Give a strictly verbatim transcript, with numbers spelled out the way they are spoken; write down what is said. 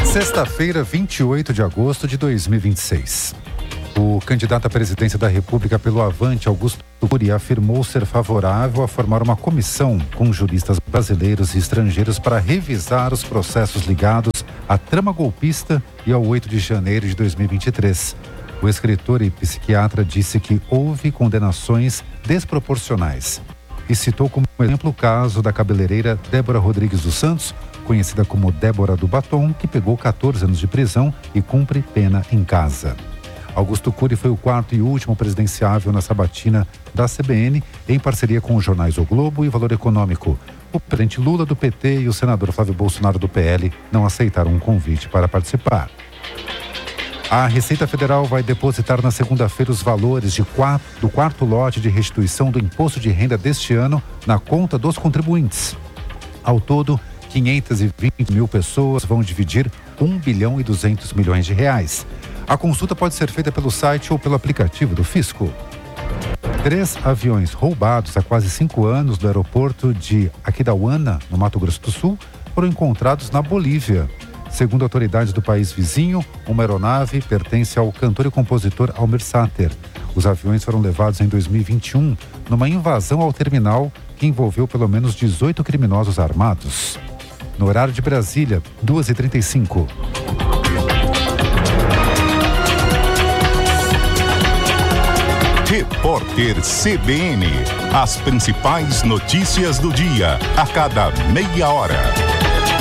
Sexta-feira, vinte e oito de agosto de dois mil e vinte e seis. O candidato à presidência da República pelo Avante, Augusto Cury, afirmou ser favorável a formar uma comissão com juristas brasileiros e estrangeiros para revisar os processos ligados à trama golpista e ao oito de janeiro de dois mil e vinte e três. O escritor e psiquiatra disse que houve condenações desproporcionais e citou como exemplo o caso da cabeleireira Débora Rodrigues dos Santos, conhecida como Débora do Batom, que pegou catorze anos de prisão e cumpre pena em casa. Augusto Cury foi o quarto e último presidenciável na sabatina da C B N, em parceria com os jornais O Globo e Valor Econômico. O presidente Lula do P T e o senador Flávio Bolsonaro do P L não aceitaram um convite para participar. A Receita Federal vai depositar na segunda-feira os valores de quatro, do quarto lote de restituição do imposto de renda deste ano na conta dos contribuintes. Ao todo, quinhentas e vinte mil pessoas vão dividir um bilhão e duzentos milhões de reais. A consulta pode ser feita pelo site ou pelo aplicativo do Fisco. Três aviões roubados há quase cinco anos do aeroporto de Aquidauana, no Mato Grosso do Sul, foram encontrados na Bolívia. Segundo autoridades do país vizinho, uma aeronave pertence ao cantor e compositor Almir Sater. Os aviões foram levados em dois mil e vinte e um numa invasão ao terminal que envolveu pelo menos dezoito criminosos armados. No horário de Brasília, duas e trinta e cinco. Repórter C B N. As principais notícias do dia, a cada meia hora.